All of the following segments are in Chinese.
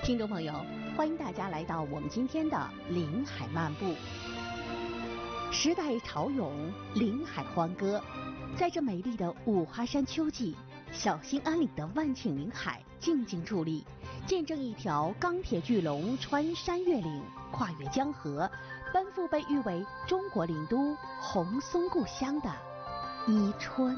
听众朋友，欢迎大家来到我们今天的临海漫步。时代潮涌，临海欢歌，在这美丽的五华山秋季，小兴安岭的万顷林海静静伫立，见证一条钢铁巨龙穿山越岭，跨越江河，奔赴被誉为中国领都红松故乡的伊春。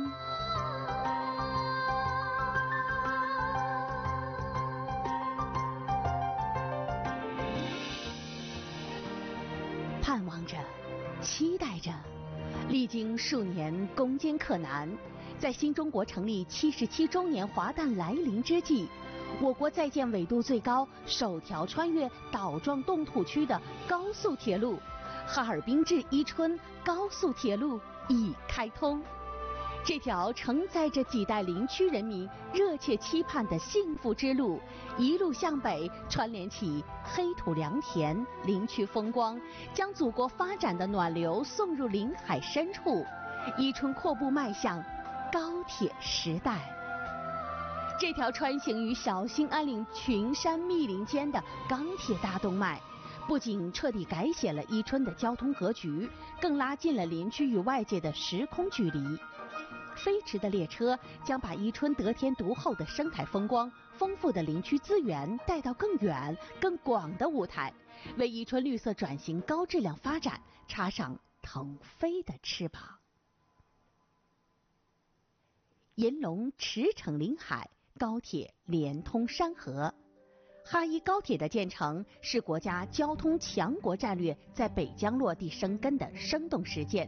盼望着，期待着，历经数年攻坚克难，在新中国成立77周年华诞来临之际，我国在建纬度最高、首条穿越岛状冻土区的高速铁路——哈尔滨至伊春高速铁路已开通。这条承载着几代林区人民热切期盼的幸福之路，一路向北，串联起黑土良田、林区风光，将祖国发展的暖流送入林海深处。伊春阔步迈向高铁时代。这条穿行于小兴安岭群山密林间的钢铁大动脉，不仅彻底改写了伊春的交通格局，更拉近了林区与外界的时空距离。飞驰的列车将把伊春得天独厚的生态风光、丰富的林区资源带到更远、更广的舞台，为伊春绿色转型、高质量发展插上腾飞的翅膀。银龙驰骋临海，高铁连通山河。哈伊高铁的建成是国家交通强国战略在北疆落地生根的生动实践。